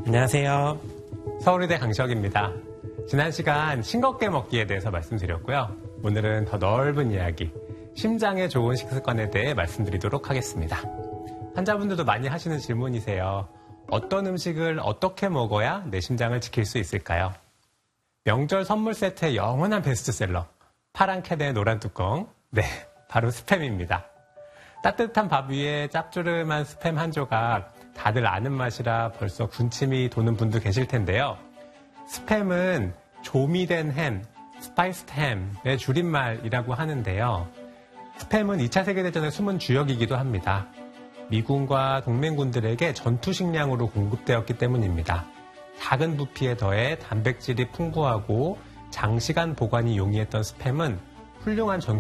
안녕하세요. 서울의대 강시혁입니다. 지난 시간 싱겁게 먹기에 대해서 말씀드렸고요. 오늘은 더 넓은 이야기, 심장에 좋은 식습관에 대해 말씀드리도록 하겠습니다. 환자분들도 많이 하시는 질문이세요. 어떤 음식을 어떻게 먹어야 내 심장을 지킬 수 있을까요? 명절 선물 세트의 영원한 베스트셀러, 파란 캔의 노란 뚜껑, 네, 바로 스팸입니다. 따뜻한 밥 위에 짭조름한 스팸 한 조각, 다들 아는 맛이라 벌써 군침이 도는 분도 계실 텐데요. 스팸은 조미된 햄, 스파이스드 햄의 줄임말이라고 하는데요. 스팸은 2차 세계대전의 숨은 주역이기도 합니다. 미군과 동맹군들에게 전투 식량으로 공급되었기 때문입니다. 작은 부피에 더해 단백질이 풍부하고 장시간 보관이 용이했던 스팸은 훌륭한